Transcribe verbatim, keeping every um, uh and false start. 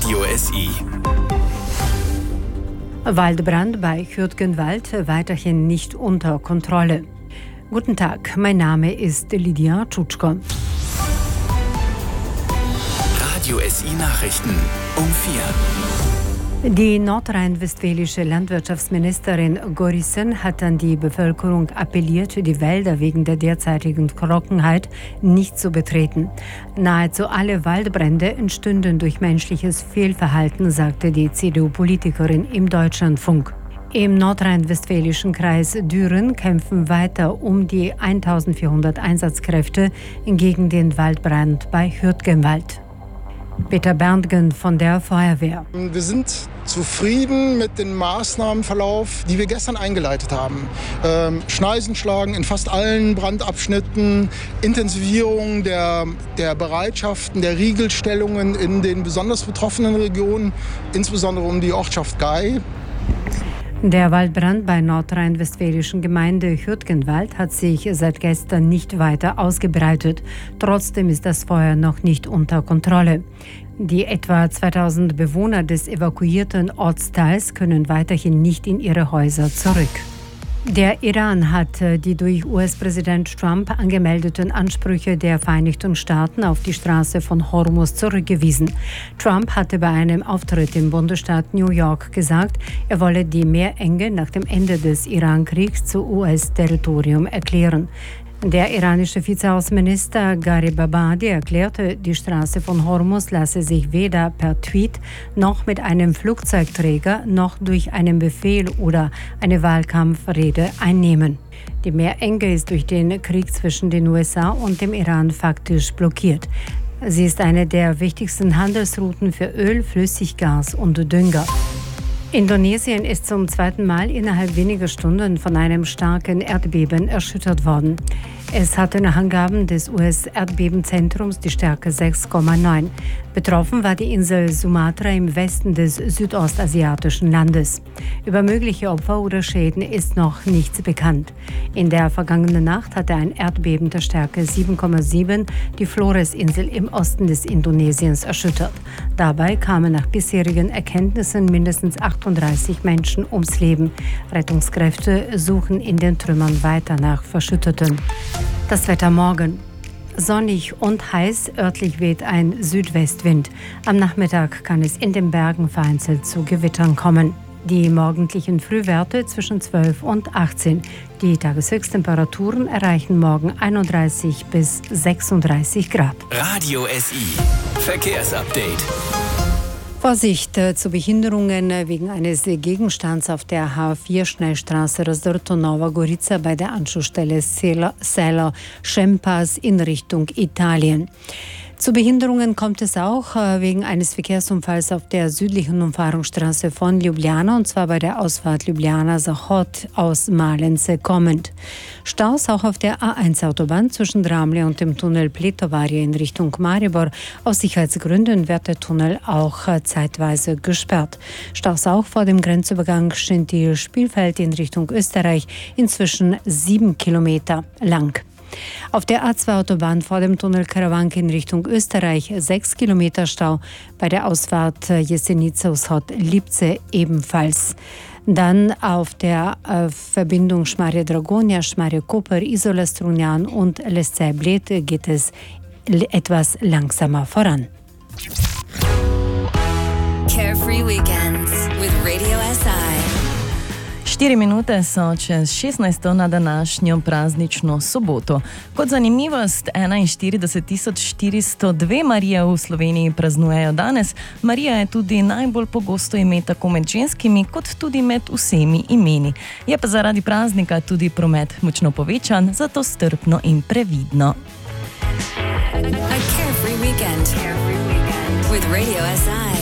Radio S I. Waldbrand bei Hürtgenwald weiterhin nicht unter Kontrolle. Guten Tag, mein Name ist Lydia Tschutschko. Radio S I Nachrichten um vier. Die nordrhein-westfälische Landwirtschaftsministerin Gorissen hat an die Bevölkerung appelliert, die Wälder wegen der derzeitigen Trockenheit nicht zu betreten. Nahezu alle Waldbrände entstünden durch menschliches Fehlverhalten, sagte die C D U-Politikerin im Deutschlandfunk. Im nordrhein-westfälischen Kreis Düren kämpfen weiter um die eintausendvierhundert Einsatzkräfte gegen den Waldbrand bei Hürtgenwald. Peter Berndgen von der Feuerwehr. Wir sind zufrieden mit dem Maßnahmenverlauf, die wir gestern eingeleitet haben. Ähm, Schneisen schlagen in fast allen Brandabschnitten, Intensivierung der, der Bereitschaften, der Riegelstellungen in den besonders betroffenen Regionen, insbesondere um die Ortschaft Gei. Der Waldbrand bei nordrhein-westfälischen Gemeinde Hürtgenwald hat sich seit gestern nicht weiter ausgebreitet. Trotzdem ist das Feuer noch nicht unter Kontrolle. Die etwa zweitausend Bewohner des evakuierten Ortsteils können weiterhin nicht in ihre Häuser zurück. Der Iran hat die durch U S-Präsident Trump angemeldeten Ansprüche der Vereinigten Staaten auf die Straße von Hormuz zurückgewiesen. Trump hatte bei einem Auftritt im Bundesstaat New York gesagt, er wolle die Meerenge nach dem Ende des Iran-Kriegs zu U S-Territorium erklären. Der iranische Vizeaußenminister Gharib Abadi erklärte, die Straße von Hormuz lasse sich weder per Tweet noch mit einem Flugzeugträger noch durch einen Befehl oder eine Wahlkampfrede einnehmen. Die Meerenge ist durch den Krieg zwischen den U S A und dem Iran faktisch blockiert. Sie ist eine der wichtigsten Handelsrouten für Öl, Flüssiggas und Dünger. Indonesien ist zum zweiten Mal innerhalb weniger Stunden von einem starken Erdbeben erschüttert worden. Es hatte nach Angaben des U S-Erdbebenzentrums die Stärke sechs Komma neun. Betroffen war die Insel Sumatra im Westen des südostasiatischen Landes. Über mögliche Opfer oder Schäden ist noch nichts bekannt. In der vergangenen Nacht hatte ein Erdbeben der Stärke sieben Komma sieben die Flores-Insel im Osten des Indonesiens erschüttert. Dabei kamen nach bisherigen Erkenntnissen mindestens achtunddreißig Menschen ums Leben. Rettungskräfte suchen in den Trümmern weiter nach Verschütteten. Das Wetter morgen. Sonnig und heiß, örtlich weht ein Südwestwind. Am Nachmittag kann es in den Bergen vereinzelt zu Gewittern kommen. Die morgendlichen Frühwerte zwischen zwölf und achtzehn. Die Tageshöchsttemperaturen erreichen morgen einunddreißig bis sechsunddreißig Grad. Radio S I Verkehrsupdate. Vorsicht äh, zu Behinderungen wegen eines Gegenstands auf der H vier Schnellstraße Razdorto-Nova Gorica bei der Anschlussstelle Sela-Schempas in Richtung Italien. Zu Behinderungen kommt es auch äh, wegen eines Verkehrsunfalls auf der südlichen Umfahrungsstraße von Ljubljana, und zwar bei der Ausfahrt Ljubljana-Zahod aus Malence kommend. Staus auch auf der A eins Autobahn zwischen Dramle und dem Tunnel Pletovaria in Richtung Maribor. Aus Sicherheitsgründen wird der Tunnel auch äh, zeitweise gesperrt. Staus auch vor dem Grenzübergang Schentil-Spielfeld in Richtung Österreich, inzwischen sieben Kilometer lang. Auf der A zwei Autobahn vor dem Tunnel Karawank in Richtung Österreich sechs Kilometer Stau, bei der Ausfahrt Jesenice-Ushod-Lipce ebenfalls. Dann auf der äh, Verbindung Schmarje Dragonia, Schmarje Koper, Isola Strunjan und Lesce Bled geht es l- etwas langsamer voran. Carefree Weekends with Radio S I. Štiri minute so čez šestnajsto na današnjo praznično soboto. Kot zanimivost, enainštirideset tisoč štiristo dve Marije v Sloveniji praznujejo danes. Marija je tudi najbolj pogosto ime tako med ženskimi, kot tudi med vsemi imeni. Je pa zaradi praznika tudi promet močno povečan, zato strpno in previdno. A carefree weekend with Radio S I.